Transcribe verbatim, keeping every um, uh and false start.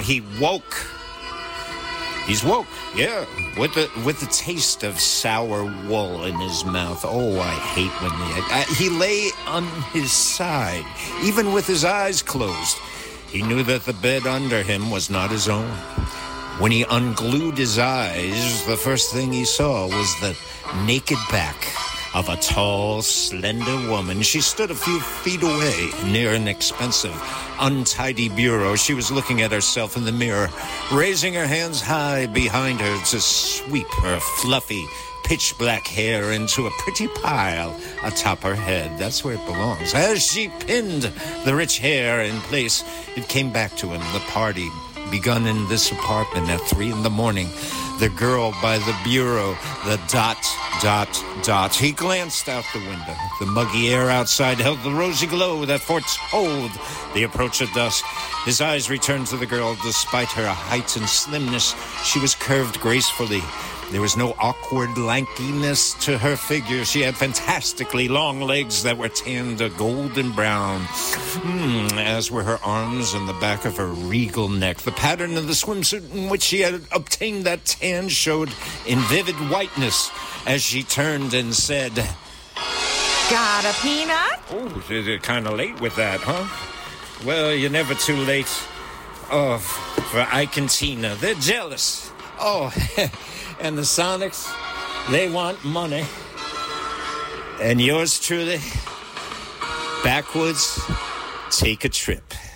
he woke. He's woke, yeah, with the with the taste of sour wool in his mouth. Oh, I hate when they... Uh, he lay on his side, even with his eyes closed. He knew that the bed under him was not his own. When he unglued his eyes, the first thing he saw was the naked back of a tall, slender woman. She stood a few feet away near an expensive, untidy bureau. She was looking at herself in the mirror, raising her hands high behind her to sweep her fluffy, pitch-black hair into a pretty pile atop her head. That's where it belongs. As she pinned the rich hair in place, it came back to him. The party begun in this apartment at three in the morning. The girl by the bureau, the dot, dot, dot. He glanced out the window. The muggy air outside held the rosy glow that foretold the approach of dusk. His eyes returned to the girl. Despite her height and slimness, she was curved gracefully. There was no awkward lankiness to her figure. She had fantastically long legs that were tanned a golden brown, mm, as were her arms and the back of her regal neck. The pattern of the swimsuit in which she had obtained that tan showed in vivid whiteness as she turned and said, "Got a peanut?" "Oh, you're kind of late with that, huh?" "Well, you're never too late. Oh, for Ike and Tina. They're jealous. Oh, and the Sonics, they want money. And yours truly, backwoods, take a trip."